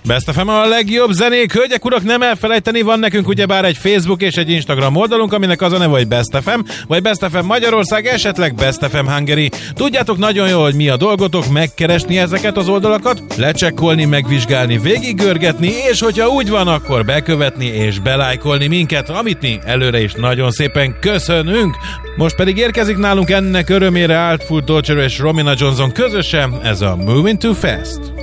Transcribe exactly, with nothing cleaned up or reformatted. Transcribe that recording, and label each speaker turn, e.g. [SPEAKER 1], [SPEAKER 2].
[SPEAKER 1] Best ef em a legjobb zenék, hölgyek, urak, nem elfelejteni, van nekünk ugyebár egy Facebook és egy Instagram oldalunk, aminek az a neve, hogy Best ef em, vagy Best ef em Magyarország, esetleg Best ef em Hungary. Tudjátok nagyon jól, hogy mi a dolgotok, megkeresni ezeket az oldalakat, lecsekkolni, megvizsgálni, végiggörgetni, és hogyha úgy van, akkor bekövetni és belájkolni minket, amit mi előre is nagyon szépen köszönünk. Most pedig érkezik nálunk ennek örömére Artful Torture és Romina Johnson közösen, ez a Moving Too Fast.